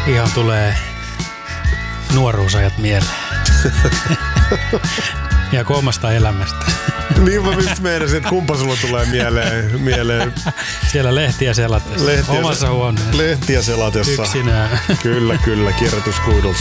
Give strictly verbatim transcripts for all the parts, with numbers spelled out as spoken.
Ihan tulee nuoruusajat mieleen. Ja omasta elämästä. Niin mä just meinasin, että kumpa sulla tulee mieleen. mieleen. Siellä lehtiä selatessa. Lehtiä, omassa huoneessa. Lehtiä selatessa. Yksinään. Kyllä, kyllä, kierrätyskuidulta.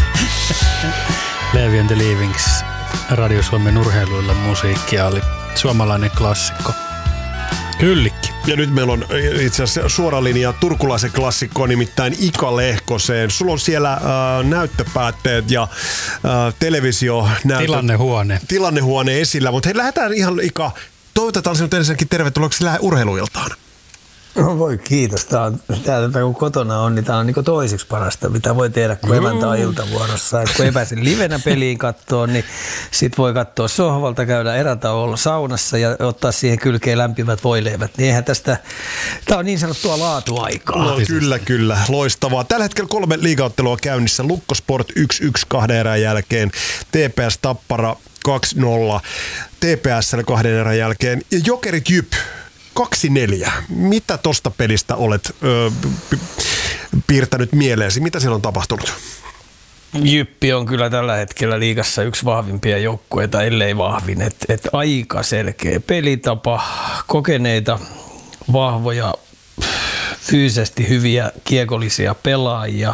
Levi and the Leavings. Radio Suomen urheiluilla musiikkia oli suomalainen klassikko. Kyllikki. Ja nyt meillä on itse asiassa suora linja turkulaisen klassikkoon, nimittäin Ika Lehkoseen. Sulla on siellä äh, näyttöpäätteet ja äh, televisio Tilannehuone. Tilannehuone esillä, mutta hei, lähdetään ihan Ika, toivotetaan sinut ensinnäkin tervetulleeksi lähde urheiluiltaan. No voi kiitos. Tämä on, tämä, kun kotona on, niin tämä on niin toiseksi parasta, mitä voi tehdä, kun mm. emäntä on iltavuorossa. Et kun ei pääse livenä peliin katsoa, niin sit voi katsoa sohvalta, käydä erätauolla saunassa ja ottaa siihen kylkeen lämpimät voileivät. Niin eihän tästä, tämä on niin sanottua laatuaikaa. No kyllä, kyllä. Loistavaa. Tällä hetkellä kolme liigaottelua käynnissä. Lukko Sport yksi yksi kahden erän jälkeen. T P S Tappara kaksi nolla. T P S kahden erän jälkeen. Ja Jokerit Jyp kaksi neljä. Mitä tosta pelistä olet öö, piirtänyt mieleesi? Mitä siellä on tapahtunut? Jyppi on kyllä tällä hetkellä liigassa yksi vahvimpia joukkueita, ellei vahvin. Et, et aika selkeä pelitapa, kokeneita, vahvoja, fyysisesti hyviä kiekollisia pelaajia.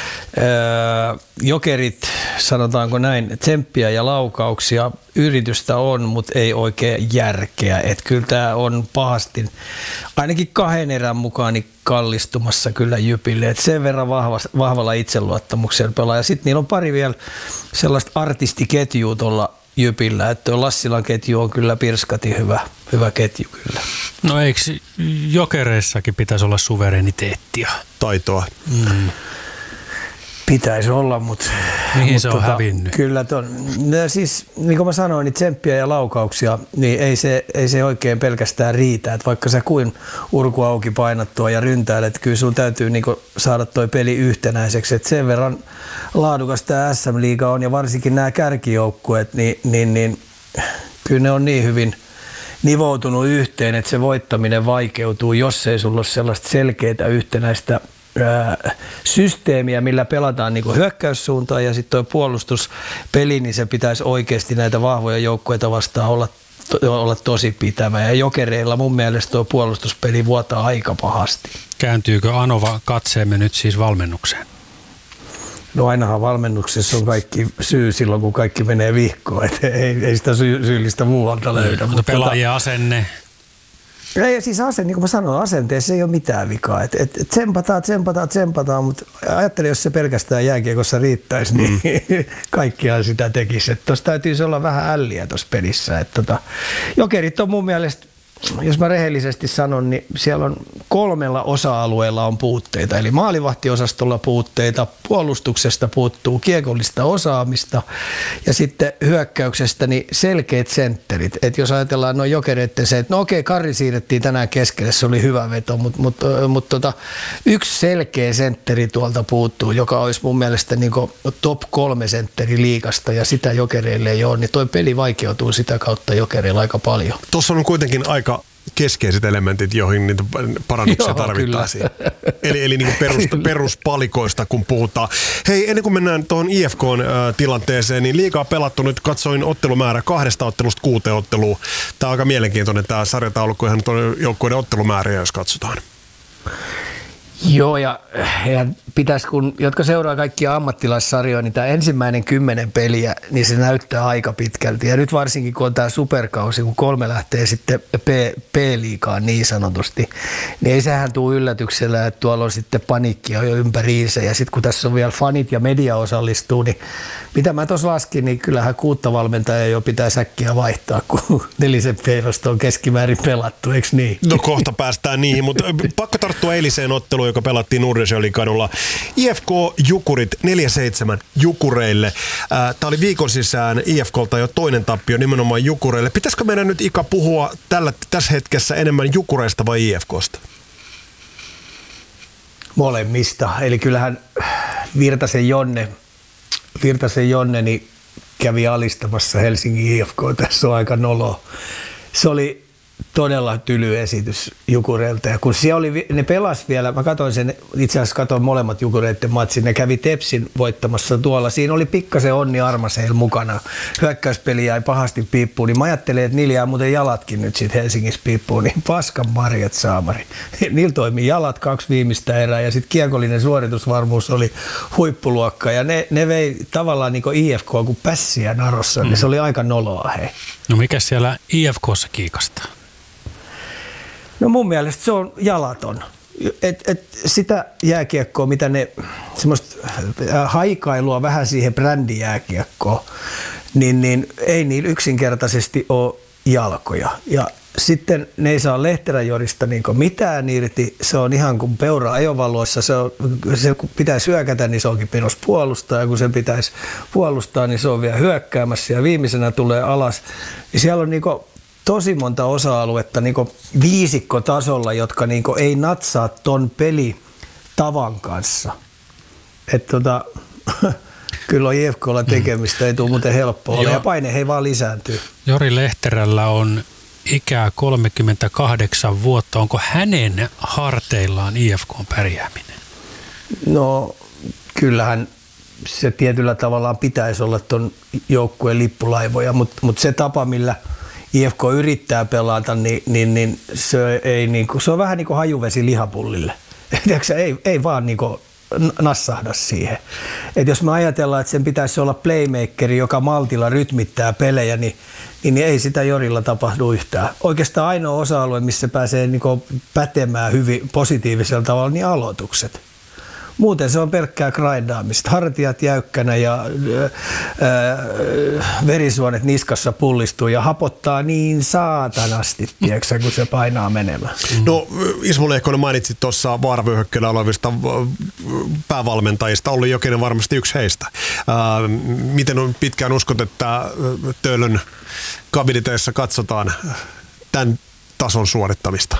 Öö, jokerit, sanotaanko näin, tsemppiä ja laukauksia, yritystä on, mutta ei oikein järkeä. Et kyllä tämä on pahasti, ainakin kahden erän mukaan, niin kallistumassa kyllä Jypille. Et sen verran vahva, vahvalla itseluottamuksella pelaa. Ja sitten niillä on pari vielä sellaista artistiketjua tuolla Jypillä, että tuo Lassilan ketju on kyllä pirskati hyvä, hyvä ketju kyllä. No eikö Jokereissakin pitäisi olla suvereniteettia? Taitoa. Mm. Pitäisi olla, mutta... Mihin mut se on tota, hävinnyt? Kyllä ton, no siis, niin kuin mä sanoin, niin tsemppiä ja laukauksia, niin ei se, ei se oikein pelkästään riitä. Että vaikka sä kuin urku auki painattua ja ryntäilet, kyllä sun täytyy niin kuin saada toi peli yhtenäiseksi. Et sen verran laadukas tämä S M-liiga on, ja varsinkin nämä kärkijoukkueet, niin, niin, niin kyllä ne on niin hyvin nivoutunut yhteen, että se voittaminen vaikeutuu, jos ei sulla ole sellaista selkeää yhtenäistä systeemiä, millä pelataan niin kuin hyökkäyssuuntaan, ja sitten tuo puolustuspeli, niin se pitäisi oikeasti näitä vahvoja joukkueita vastaan olla, to, olla tosi pitävä. Ja Jokereilla mun mielestä tuo puolustuspeli vuotaa aika pahasti. Kääntyykö Anova katseemme nyt siis valmennukseen? No ainahan valmennuksessa on kaikki syy silloin, kun kaikki menee vihkoon. Et ei, ei sitä syy, syyllistä muualta löydä. Mutta pelaajien asenne... Ja siis asenne, niin kuin mä sanoin, asenteessa ei ole mitään vikaa. Et, et, et tsempataan, tsempataan, tsempataan, mutta ajattelen, jos se pelkästään jääkiekossa riittäisi, niin mm. kaikkiaan sitä tekisi. Tuossa täytyisi olla vähän älliä tuossa pelissä. Et tota, Jokerit on mun mielestä, jos mä rehellisesti sanon, niin siellä on kolmella osa-alueella on puutteita. Eli maalivahtiosastolla puutteita, puolustuksesta puuttuu kiekollista osaamista ja sitten hyökkäyksestä niin selkeät sentterit. Et jos ajatellaan noin Jokereiden se, että no okei, Karri siirrettiin tänään keskelle, se oli hyvä veto, mutta mut, mut, tota, yksi selkeä sentteri tuolta puuttuu, joka olisi mun mielestä niin kuin top kolme sentteri liigasta, ja sitä Jokereille ei ole, niin toi peli vaikeutuu sitä kautta Jokereilla aika paljon. Tuossa on kuitenkin aika keskeiset elementit, joihin niitä parannuksia Joo, tarvittaisiin. Kyllä. Eli, eli niin perus, peruspalikoista, kun puhutaan. Hei, ennen kuin mennään tuohon I F K:n äh, tilanteeseen, niin liigaa pelattu nyt, katsoin ottelumäärä kahdesta ottelusta kuuteen otteluun. Tämä on aika mielenkiintoinen tämä sarjataulukko, ihan joukkueiden ottelumääriä, jos katsotaan. Joo, ja, ja pitäisi, kun, jotka seuraa kaikkia ammattilaissarjoja, niin tämä ensimmäinen kymmenen peliä, niin se näyttää aika pitkälti. Ja nyt varsinkin, kun on tämä superkausi, kun kolme lähtee sitten P- P-liigaan niin sanotusti, niin ei sehän tule yllätyksellä, että tuolla on sitten paniikkia jo ympäriinsä. Ja sitten kun tässä on vielä fanit ja media osallistuu, niin mitä mä tuossa laskin, niin kyllähän kuutta valmentajaa jo pitää säkkiä vaihtaa, kun nelisen peilosta on keskimäärin pelattu, eikö niin? No kohta päästään niihin, mutta pakko tarttua eiliseen otteluun, joka pelattiin Nordensjölin kadulla. I F K Jukurit neljä seitsemän Jukureille. Tämä oli viikon sisään I F K:lta jo toinen tappio nimenomaan Jukureille. Pitäisikö meidän nyt, Ika, puhua tällä, tässä hetkessä enemmän Jukureista vai I F K:sta? Molemmista. Eli kyllähän Virtasen Jonne, Virtasen Jonne niin kävi alistamassa Helsingin I F K. Tässä on aika noloa. Se oli todella tyly esitys Jukureilta. Ja kun siellä oli, ne pelas vielä, mä katsoin sen, itse asiassa katsoin molemmat Jukureiden matsin, ne kävi Tepsin voittamassa tuolla. Siinä oli pikkasen Onni Armasheil mukana. Hyökkäyspeli jäi pahasti piippuun, niin mä ajattelin, että niillä jää muuten jalatkin nyt sit Helsingissä piippuun, niin paskan marjat saamari. Niillä toimi jalat kaksi viimeistä erää ja sitten kiekollinen suoritusvarmuus oli huippuluokka ja ne, ne vei tavallaan niin kuin I F K kuin pässiä narossa, mm. niin se oli aika noloa hei. No mikä siellä I F K:ssa kiikastaa? No mun mielestä se on jalaton. Et, et sitä jääkiekkoa, mitä ne, semmoista haikailua vähän siihen brändijääkiekkoon, niin, niin ei niillä yksinkertaisesti ole jalkoja. Ja sitten ne ei saa Lehteränjorista niin mitään irti. Se on ihan kuin peura ajovaloissa. Se, on, se kun pitäisi hyökätä, niin se onkin pinos puolustaa. Ja kun sen pitäisi puolustaa, niin se on vielä hyökkäämässä. Ja viimeisenä tulee alas. Ja siellä on niin kuin tosi monta osa-aluetta niin kuin viisikkotasolla, jotka niin kuin ei natsaa ton pelitavan kanssa. Että tota, kyllä on I F K:lla tekemistä, ei tule muuten helppoa ole. Ja paine hei vaan lisääntyy. Jori Lehterällä on ikää kolmekymmentäkahdeksan vuotta. Onko hänen harteillaan I F K:n pärjääminen? No kyllähän se tietyllä tavallaan pitäisi olla ton joukkueen lippulaivoja, mutta mut se tapa, millä I F K yrittää pelata, niin, niin, niin, se, ei, niin kuin, se on vähän niin kuin hajuvesi lihapullille. Tiedätkö, ei, ei vaan niin kuin nassahda siihen. Et jos me ajatellaan, että sen pitäisi olla playmakeri, joka maltilla rytmittää pelejä, niin, niin ei sitä Jorilla tapahdu yhtään. Oikeastaan ainoa osa-alue, missä pääsee niin kuin pätemään hyvin positiivisella tavalla, niin aloitukset. Muuten se on pelkkää grindaamista. Hartiat jäykkänä ja ää, verisuonet niskassa pullistuu ja hapottaa niin saatanasti, tiedätkö, kun se painaa menemään. No Ismo Lehkonen mainitsit tuossa vaaravyöhykkeellä olevista päävalmentajista. Olli Jokinen varmasti yksi heistä. Ää, miten on pitkään uskot, että Töölön kabiniteissa katsotaan tämän tason suorittamista?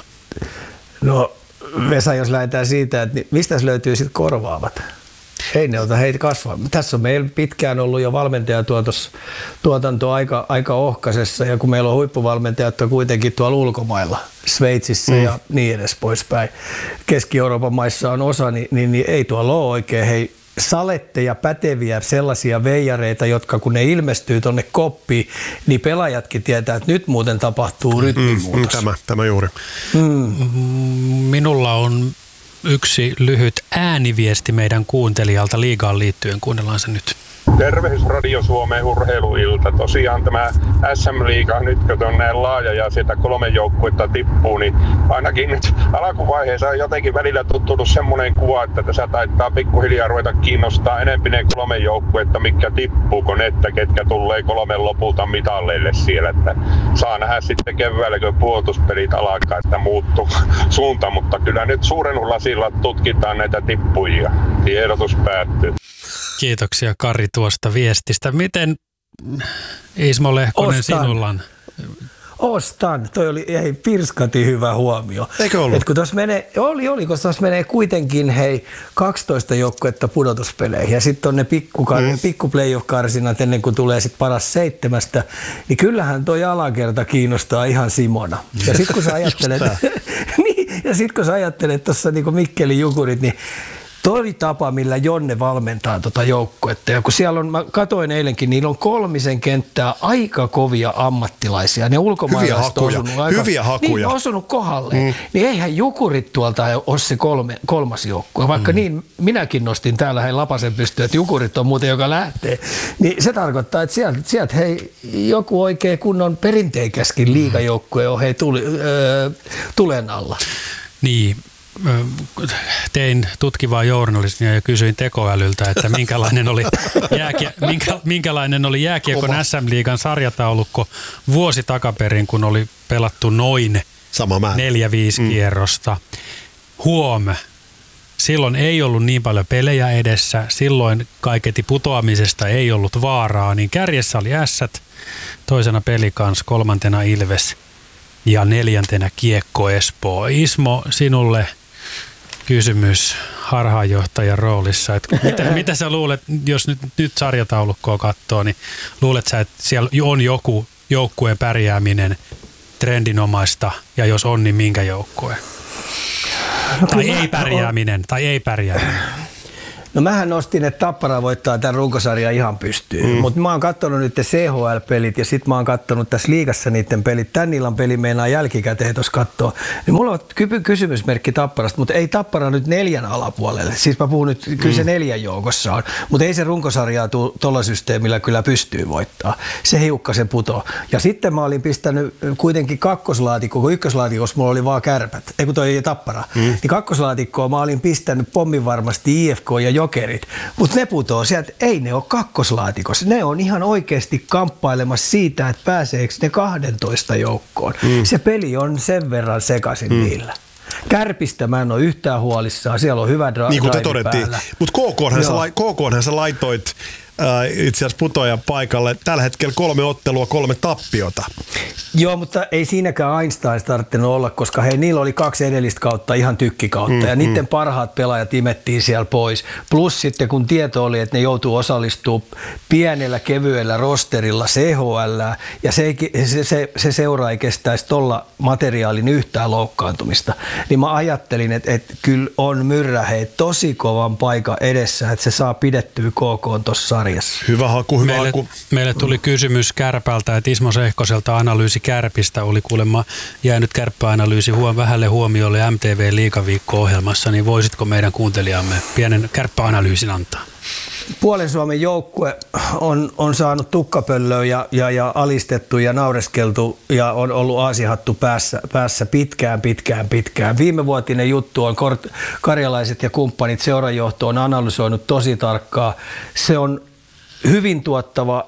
No Vesa, jos lähdetään siitä, että mistä löytyy sitten korvaavat? Ei ne ota heitä kasvaa. Tässä on meillä pitkään ollut jo valmentajatuotanto aika, aika ohkaisessa, ja kun meillä on huippuvalmentajat on kuitenkin tuolla ulkomailla, Sveitsissä mm. ja niin edes poispäin. Keski-Euroopan maissa on osa, niin, niin, niin ei tuolla ole oikein hei saletteja, päteviä, sellaisia veijareita, jotka kun ne ilmestyy tonne koppiin, niin pelaajatkin tietää, että nyt muuten tapahtuu rytmimuutos. Mm, tämä, tämä juuri. Mm. Minulla on yksi lyhyt ääniviesti meidän kuuntelijalta liigaan liittyen. Kuunnellaan se nyt. Tervehdys Radio Suomeen urheiluilta. Tosiaan tämä S M-liiga nyt kun on näin laaja ja sieltä kolme joukkuetta tippuu, niin ainakin nyt alkuvaiheessa on jotenkin välillä tuttunut semmoinen kuva, että tässä taittaa pikkuhiljaa ruveta kiinnostaa enemmän ne kolme joukkuetta, mitkä tippuu, kuin ne, että ketkä tulee kolmen lopulta mitalleille siellä. Että saa nähdä sitten keväällä, kun puolustuspelit alkaa, että muuttuu suunta, mutta kyllä nyt suuren lasilla tutkitaan näitä tippujia. Tiedotus päättyy. Kiitoksia Kari tuosta viestistä. Miten Ismo Lehkonen Ostan. sinulla on? Ostan. Toi oli ei, pirskati hyvä huomio. Eikö ollut? Et kun tos menee, oli, oli, kun tuossa menee kuitenkin hei kaksitoista joukkuetta pudotuspeleihin ja sitten on ne pikku, mm. pikku playoff-karsinat ennen kuin tulee sitten paras seitsemästä, niin kyllähän toi alakerta kiinnostaa ihan Simona. Ja sitten kun sä ajattelet, niin, ja sit kun sä ajattelet tuossa niinku Mikkelin Jukurit, niin toi tapa, millä Jonne valmentaa tuota joukkuetta. Ja kun siellä on, mä katoin eilenkin, niillä on kolmisen kenttää aika kovia ammattilaisia. Ne ulkomaalaiset on osunut aika, hyviä hakuja. Niin, osunut kohdalle. Mm. Niin eihän Jukurit tuolta ole se kolme, kolmas joukkue. Vaikka mm. niin minäkin nostin täällä hei lapasen pystyyn, että Jukurit on muuten, joka lähtee. Niin se tarkoittaa, että sieltä sielt, hei joku oikein kunnon perinteikäskin liigajoukkue on hei tuli, öö, tulen alla. Niin. Tein tutkivaa journalismia ja kysyin tekoälyltä, että minkälainen oli, jääkie, minkä, minkälainen oli jääkiekon S M-liigan sarjataulukko vuosi takaperin, kun oli pelattu noin neljä viisi mm. kierrosta. Huom, silloin ei ollut niin paljon pelejä edessä, silloin kaiketi putoamisesta ei ollut vaaraa, niin kärjessä oli Ässät, toisena Pelikans, kolmantena Ilves ja neljäntenä Kiekko Espoo. Ismo, sinulle kysymys harhaanjohtajan roolissa. Että mitä, mitä sä luulet, jos nyt, nyt sarjataulukkoa katsoo, niin luulet sä, että siellä on joku joukkueen pärjääminen trendinomaista, ja jos on, niin minkä joukkueen? No, tai ei pärjääminen, on... tai ei pärjääminen. No mähän nostin, että Tappara voittaa tämän runkosarjan ihan pystyyn, mm. mutta mä oon katsonut nyt C H L-pelit ja sit mä oon katsonut tässä liigassa niiden pelit. Tän illan peli meinaa jälkikäteen tuossa katsoa. Niin mulla on ky- kysymysmerkki Tapparasta, mutta ei Tappara nyt neljän alapuolelle. Siis mä puhun nyt, kyllä se mm. neljän joukossa on, mutta ei se runkosarjaa tule tuolla systeemillä kyllä pystyy voittaa. Se hiukkasen putoo. Ja sitten mä olin pistänyt kuitenkin kakkoslaatikko, kun ykköslaatikossa mulla oli vaan Kärpät, ei kun toi Tappara. Mm. Niin kakkoslaatikkoa mä olin pistänyt pommin varmasti I F K ja Jokerit, mutta ne putoo sieltä, ei ne ole kakkoslaatikossa, ne on ihan oikeasti kamppailemassa siitä, että pääseekö ne kahdentoista joukkoon. Mm. Se peli on sen verran sekaisin mm. niillä. Kärpistä mä en ole yhtään huolissaan, siellä on hyvä dra- niin kuin te todettiin, päällä. Mutta K K:nhan sä laitoit äh, itse asiassa putoajan paikalle. Tällä hetkellä kolme ottelua, kolme tappiota. Joo, mutta ei siinäkään Einstein tarvittanut olla, koska hei, niillä oli kaksi edellistä kautta ihan tykkikautta mm, ja niiden mm. parhaat pelaajat imettiin siellä pois. Plus sitten kun tieto oli, että ne joutuu osallistumaan pienellä kevyellä rosterilla C H L ja se, se, se, se seura ei kestäisi tuolla materiaalin yhtään loukkaantumista, niin mä ajattelin, että, että kyllä on Myrrä hei tosi kovan paikan edessä, että se saa pidettyä K K:n tuossa sarjassa. Hyvä haku, hyvä meille, haku. Meille tuli kysymys Kärpältä, että Ismo Sehkoselta analyysi Kärpistä oli kuulemma jäänyt kärppäanalyysi huom- vähälle huomiolle M T V-liigaviikko-ohjelmassa, niin voisitko meidän kuuntelijamme pienen kärppäanalyysin antaa? Puolen Suomen joukkue on, on saanut tukkapöllöä ja, ja, ja alistettu ja naureskeltu ja on ollut aasihattu päässä, päässä pitkään, pitkään, pitkään. Viimevuotinen juttu on kort, karjalaiset ja kumppanit, seurajohto on analysoinut tosi tarkkaa. Se on hyvin tuottava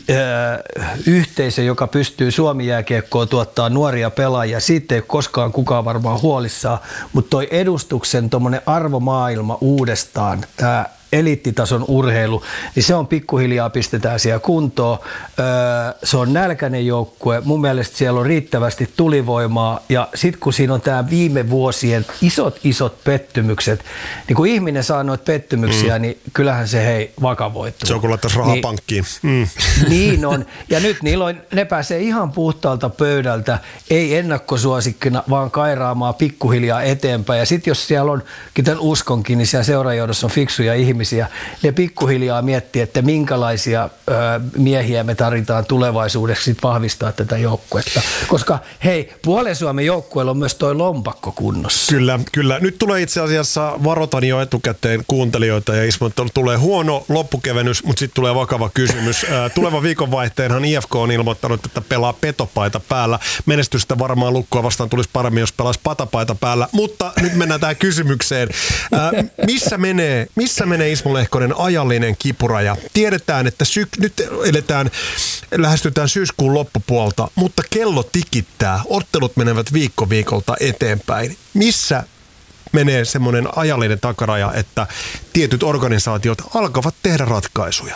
yhteisö, joka pystyy Suomi-jääkiekkoon tuottaa nuoria pelaajia. Siitä ei koskaan kukaan varmaan huolissaan, mutta toi edustuksen tommonen arvomaailma uudestaan, tämä eliittitason urheilu, niin se on pikkuhiljaa pistetään siellä kuntoon. Se on nälkäinen joukkue. Mun mielestä siellä on riittävästi tulivoimaa ja sitten kun siinä on tämä viime vuosien isot isot pettymykset, niin kun ihminen saa noita pettymyksiä, mm. niin kyllähän se hei vakavoittuu. Se on kun laittaisi rahaa niin, pankkiin. Mm. Niin on. Ja nyt niillä on, ne pääsee ihan puhtaalta pöydältä, ei ennakkosuosikkina, vaan kairaamaan pikkuhiljaa eteenpäin. Ja sitten jos siellä on, kuten uskonkin, niin siellä seurajohdossa on fiksuja ihmisiä, ne pikkuhiljaa miettii, että minkälaisia ö, miehiä me tarvitaan tulevaisuudessa sit vahvistaa tätä joukkuetta. Koska hei, Puolen Suomen joukkueella on myös toi lompakko kunnossa. Kyllä, kyllä. Nyt tulee itse asiassa, varoitan jo etukäteen kuuntelijoita ja Ismo, tulee huono loppukevennys, mutta sitten tulee vakava kysymys. Tulevan viikonvaihteenhan I F K on ilmoittanut, että pelaa petopaita päällä. Menestystä varmaan Lukkoa vastaan tulisi paremmin, jos pelaisi patapaita päällä, mutta nyt mennään tähän kysymykseen. Missä menee, missä menee Ismo Lehkonen ajallinen kipuraja? Tiedetään, että syk- nyt eletään, lähestytään syyskuun loppupuolta, mutta kello tikittää. Ottelut menevät viikko viikolta eteenpäin. Missä menee semmoinen ajallinen takaraja, että tietyt organisaatiot alkavat tehdä ratkaisuja?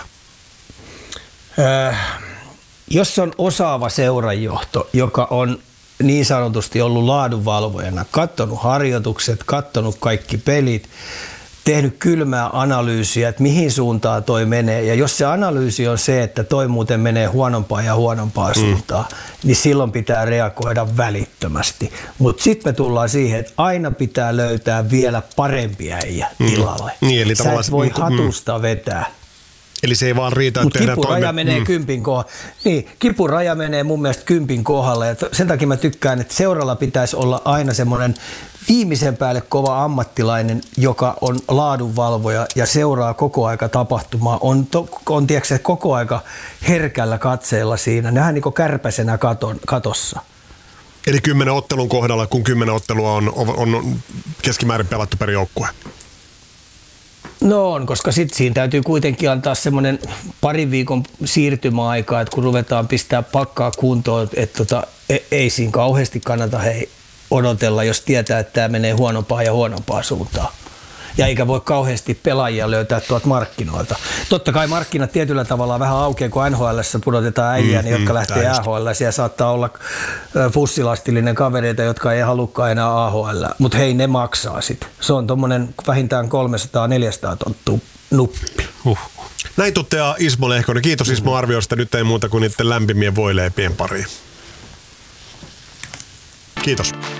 Äh, jos on osaava seurajohto, joka on niin sanotusti ollut laadunvalvojana, katsonut harjoitukset, katsonut kaikki pelit, tehnyt kylmää analyysiä, että mihin suuntaan toi menee. Ja jos se analyysi on se, että toi muuten menee huonompaan ja huonompaan mm. suuntaan, niin silloin pitää reagoida välittömästi. Mutta sitten me tullaan siihen, että aina pitää löytää vielä parempia äijä tilalle. Mm. Niin, eli sä et voi hatusta mm. vetää. Eli se ei vaan riitä, että tehdään kipuraja toime- menee mm. kympin kohdalle. Niin, kipuraja menee mun mielestä kympin kohdalle. Ja sen takia mä tykkään, että seuralla pitäisi olla aina semmoinen viimeisen päälle kova ammattilainen, joka on laadunvalvoja ja seuraa koko aika tapahtumaa. On, to, on tiedätkö, koko aika herkällä katseella siinä. Nehän niin kuin kärpäsenä katon, katossa. Eli kymmenen ottelun kohdalla, kun kymmenen ottelua on, on keskimäärin pelattu per joukkue. No on, koska sitten siinä täytyy kuitenkin antaa semmoinen parin viikon siirtymäaika, että kun ruvetaan pistää pakkaa kuntoon, että tota, ei siinä kauheasti kannata hei odotella, jos tietää, että tämä menee huonompaan ja huonompaan suuntaan. Ja eikä voi kauheasti pelaajia löytää tuolta markkinoilta. Totta kai markkinat tietyllä tavalla vähän aukeaa, kun N H L:ssä pudotetaan äijää, mm, niin, jotka mm, lähtee A H L. Siellä saattaa olla fussilastillinen kavereita, jotka ei halukkaan enää A H L. Mutta hei, ne maksaa sitten. Se on tuommoinen vähintään kolmesataa neljäsataa tonttua nuppi. Uh. Näin toteaa Ismo Lehkonen. Kiitos Ismo arviosta. Nyt ei muuta kuin niiden lämpimien voileipien pariin. Kiitos.